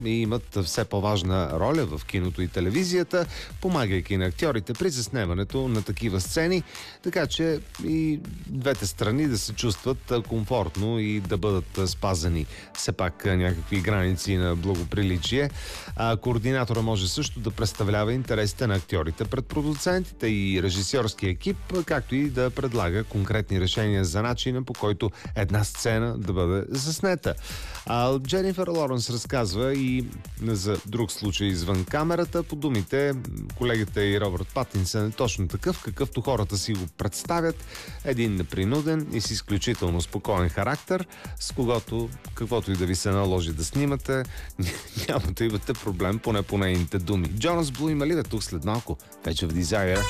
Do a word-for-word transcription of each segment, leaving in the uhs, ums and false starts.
и имат все по-важна роля в киното и телевизията, помагайки на актьорите при заснемането на такива сцени, така че и двете страни да се чувстват комфортно и да бъдат спазани все пак някакви граници на благоприличие. А координатора може също да представлява интересите на актьорите пред продуцентите и режисьорския екип, както и да предлага конкретни решения за начина, по който една сцена да бъде заснета. А Дженифър Лоренс разказва и за друг случай извън камерата. По думите колегата и Робърт Патинсън е точно такъв, какъвто хората си го представят. Един непринуден и с изключително спокоен характер, с когото каквото и да ви се наложи да снимате, няма да имате проблем, поне по нейните думи. Джонас Блу има ливе тук след малко, вече в Desire.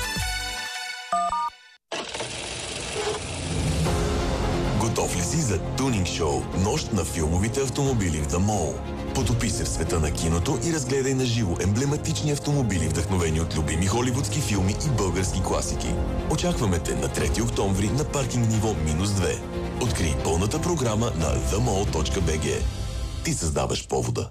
Готов ли си за тунинг шоу Нощ на филмовите автомобили в The Mall? Потопи се в света на киното и разгледай на живо емблематични автомобили, вдъхновени от любими холивудски филми и български класики. Очакваме те на трети октомври на паркинг ниво минус две. Открий пълната програма на the mall точка b g. Ти създаваш повода.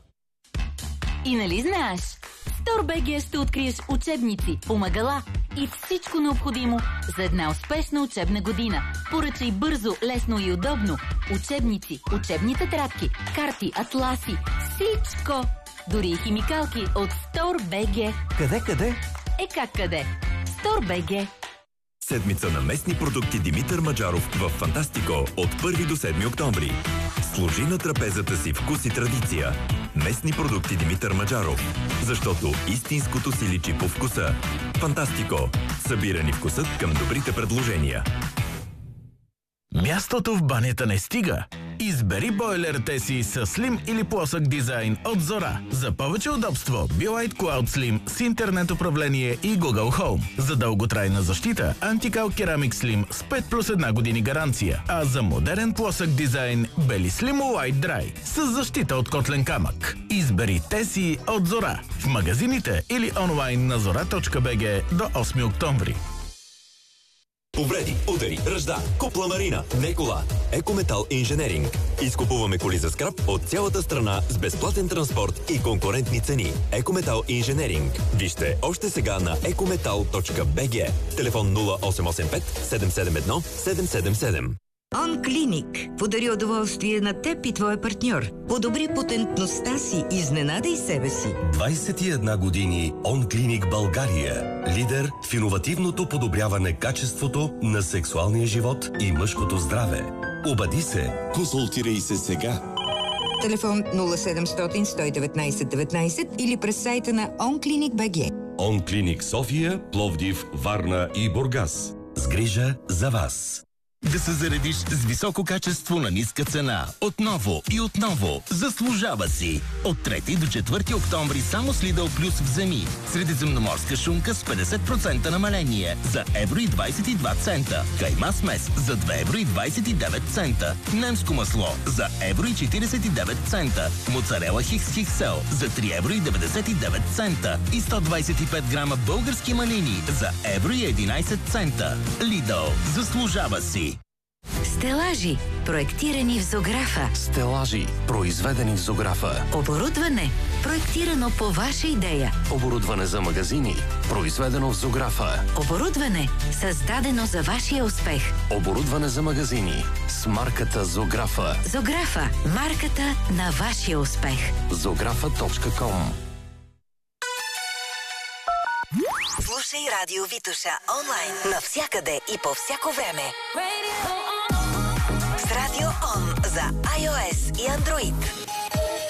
И нали знаеш? В StoreBG ще откриеш учебници, помагала и всичко необходимо за една успешна учебна година. Поръчай бързо, лесно и удобно учебници, учебни тетрадки, карти, атласи, всичко! Дори и химикалки от StoreBG. Къде, къде? Е как къде? StoreBG. Седмица на местни продукти Димитър Маджаров в Фантастико от първи до седми октомври. Служи на трапезата си вкус и традиция. Местни продукти Димитър Маджаров. Защото истинското си личи по вкуса. Фантастико. Събирани вкусът към добрите предложения. Мястото в банята не стига. Избери бойлерите си с слим или плосък дизайн от Зора. За повече удобство Be-Lite Cloud Slim с интернет управление и Google Home. За дълготрайна защита Anti-Cal Ceramic Slim с пет плюс една години гаранция. А за модерен плосък дизайн Belly Slim White Dry с защита от котлен камък. Избери те си от Зора в магазините или онлайн на зора точка b g до осми октомври. Повреди, удари, ръжда, купла марина, не кола. Екометал Инженеринг. Изкупуваме коли за скрап от цялата страна с безплатен транспорт и конкурентни цени. Екометал Инженеринг. Вижте още сега на екометал точка b g. Телефон нула осем осем пет седем седем едно седем седем седем. OnClinic подари удоволствие на теб и твоя партньор. Подобри потентността си, изненадай себе си. двайсет и една години OnClinic България. Лидер в иновативното подобряване качеството на сексуалния живот и мъжкото здраве. Обади се. Консултирай се сега. Телефон нула седемстотин сто и деветнайсет деветнайсет или през сайта на OnClinic точка b g. OnClinic София, Пловдив, Варна и Бургас. С грижа за вас. Да се заредиш с високо качество на ниска цена. Отново и отново. Заслужава си. От трети до четвърти октомври само с Lidl Plus вземи. Средиземноморска шунка с петдесет процента намаление за евро и двайсет и два цента. Кайма смес за две евро и двайсет и девет цента. Немско масло за евро и четирийсет и девет цента. Моцарела Хикс Хиксел за три евро и деветдесет и девет цента. И сто двайсет и пет грама български малини за евро и единайсет цента. Lidl. Заслужава си. Стелажи, проектирани в Зографа. Стелажи, произведени в Зографа. Оборудване, проектирано по ваша идея. Оборудване за магазини, произведено в Зографа. Оборудване, създадено за вашия успех. Оборудване за магазини с марката Зографа. Зографа, марката на вашия успех. зографа точка ком. Слушай Радио Витоша онлайн навсякъде и по всяко време. С Радио Он за iOS и Android.